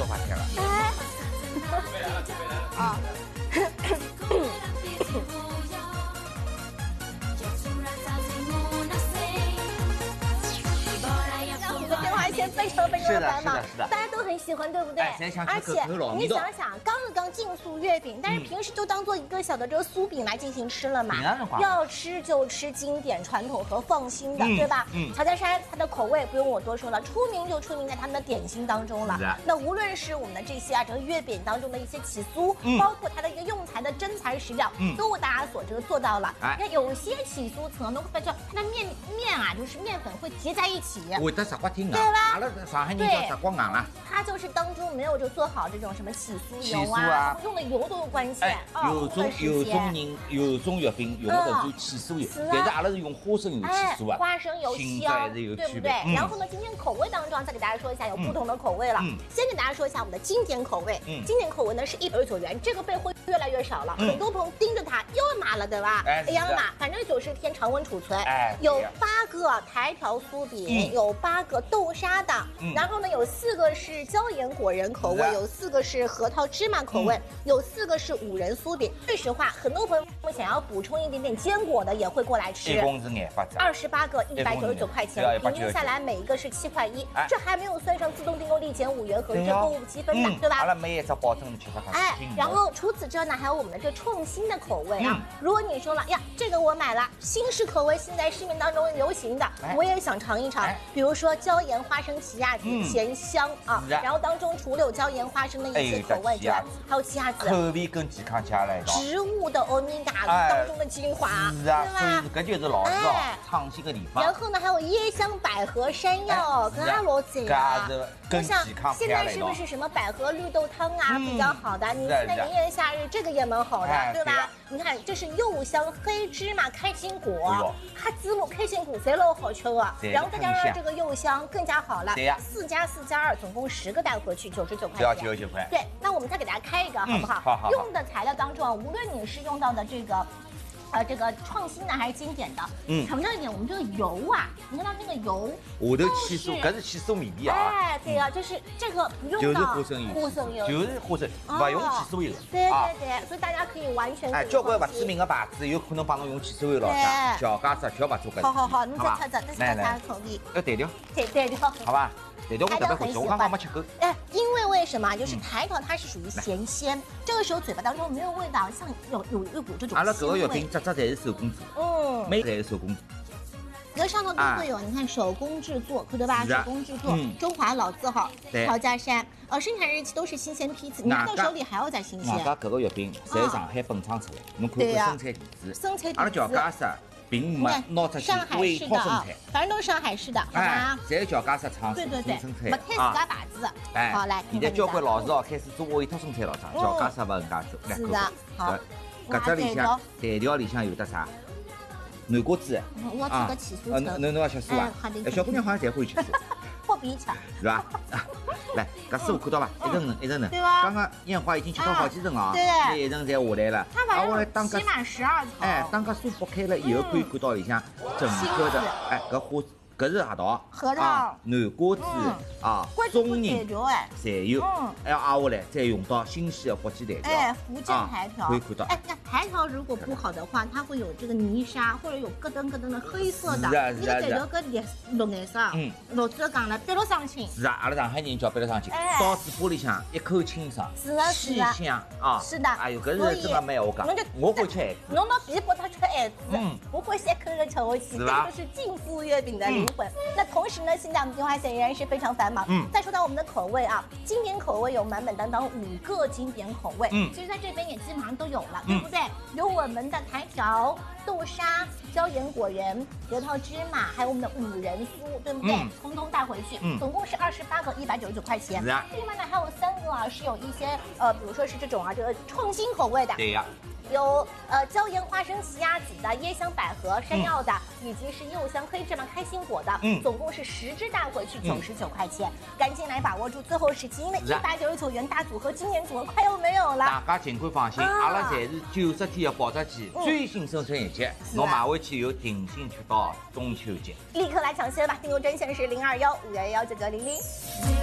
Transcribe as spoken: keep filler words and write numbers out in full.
个话题了。 哎，啊。电话线非常非常的繁忙，大家都很喜欢，对不对？而且你想想，刚刚竞速月饼，但是平时就当做一个小的这个酥饼来进行吃了嘛。要吃就吃经典、传统和放心的，对吧？嗯。乔家山它的口味不用我多说了，出名就出名在他们的点心当中了。那无论是我们的这些啊，这个月饼当中的一些起酥，包括它的一个用材的真材实料，都为大家所这个做到了。你看有些起酥层，能发觉它的面面啊，就是面粉会结在一起。 会得十瓜挺对吧？ 阿拉上海人叫十瓜硬啦。 它就是当中没有就做好这种什么起酥油啊，用的油都有关系。 哎，有种有种人有种月饼用的都是起酥油，但是阿拉是用花生油起酥啊。 花生油香，对不对？然后呢，今天口味当中再给大家说一下有不同的口味了。先给大家说一下我们的经典口味，经典口味呢是一百二十九元，这个备货越来越少了，很多朋友盯着它又要买了，对吧？哎呀妈，反正九十天常温储存，有八个台条酥饼，有八个豆沙的，然后呢有四个是椒盐果仁口味，有四个是核桃芝麻口味，有四个是五仁酥饼。说实话，很多朋友想要补充一点点坚果的也会过来吃。 一共是廿八只， 二十八个，一百九十九块钱，平均下来每一个是七块一，这还没有算上自动订购立减五元和这购物积分的，对吧？ 阿拉每一只保证七十块。 哎，然后除此之外呢，还有我们的这创新的口味啊。如果你说了呀，这个我买了，新式口味现在市面当中流行的，我也想尝一尝。比如说椒盐花生奇亚籽，咸香啊，然后当中除了有椒盐花生的一些口味之外，还有奇亚籽， 口味跟健康加来的， 植物的欧米伽当中的精华， 是啊，所以这就是老师哦创新的地方。 然后呢，还有椰香百合山药，跟阿罗子啊， 更健康。 现在是不是什么百合绿豆汤啊比较好的？你现在炎炎夏日，这个也蛮好的，对吧？你看，这是柚香黑芝麻开心果，它芝麻开心果侪老好吃的，然后再加上这个柚香更加好了。四加四加二，总共十个带回去九十九块钱。 要九十九块。 对，那我们再给大家开一个，好不好？ 好好。 用的材料当中啊，无论你是用到的这个。呃，这个创新的还是经典的？嗯，强调一点，我们这个油啊，你看它那个油， 下头起酥，搿是起酥面皮啊。 哎，对啊，就是这个不用到花生油， 花生油就是花生，不用起酥油。 对对对，所以大家可以完全哎，交关不知名的牌子有可能帮侬用起酥油了啥？小家子小把做搿。 好好好，侬再猜猜，这是啥啥口味？ 要对调。 对对调。 好吧。对调我特别欢喜，我刚刚没吃够。 哎，因为为什么？就是台条它是属于咸鲜，这个时候嘴巴当中没有味道，像有有有股这种。 阿拉搿个月饼只只侪是手工做，嗯，每个侪是手工做。 这上头都会有，你看手工制作，对吧？手工制作，中华老字号乔家山，呃，生产日期都是新鲜批次，你拿到手里还要再新鲜。 俺家搿个月饼在上海本厂出来，侬看看生产地址， 生产地址。 阿拉乔家山。并没拿出去委托生产， 反正都是上海市的，好吧？ 侪是乔家山厂对对对， 生产， 没开自家牌子。 哎， 好来， 现在交关老师哦开始做委托生产了，乔家山不人家做。 是的，好。 搿只里向材料里向有的啥？南瓜子。 我做个起酥层。 侬侬要吃酥啊？小姑娘好像侪会吃酥。 破皮吃。 是吧？来，搿酥看到伐？一层层一层层。 对吧？ 刚刚烟花已经吃到好几层啊， 对， 一层侪下来了。 它反正起码十二层。 哎，当个酥剥开了以后，可以看到里向整个的，哎，搿花。搿是核桃、 核桃、 南瓜子啊，松仁侪有，还要压下来，再用到新鲜的火鸡台条， 哎，福建台条， 可以看到。 哎，那台条如果不好的话，它会有这个泥沙，或者有咯噔咯噔的黑色的，你的台条搿绿绿颜色，嗯，老早讲了，别了上清。 是啊，阿拉上海人叫别了上清，到嘴巴里向一口清爽， 是的， 细香啊， 是的。 哎呦，搿是真的蛮好讲，我会吃孩子， 侬拿皮剥脱吃孩子，嗯，我会先一口口吃下去，这就是净富月饼的灵魂。那同时呢，现在我们电话线依然是非常繁忙。嗯，再说到我们的口味啊，经典口味有满满当当五个经典口味。嗯，其实在这边也基本上都有了，对不对？有我们的台条、豆沙、椒盐果仁、核桃芝麻，还有我们的五仁酥，对不对？通通带回去，总共是二十八个，一百九十九块钱。另外呢，还有三个啊，是有一些呃，比如说是这种啊，这个创新口味的。 对呀。 有呃椒盐花生奇亚籽的，椰香百合山药的，以及是柚香黑芝麻开心果的，嗯，总共是十只带回去九十九块钱，赶紧来把握住最后时期，因为一百九十九元大组合今年组合快要没有了。 大家尽管放心，阿拉侪是九十天的保质期，最新生产日期，侬买回去以后定心吃到中秋节。 立刻来抢先吧，订购专线是零二幺五幺幺九九零零。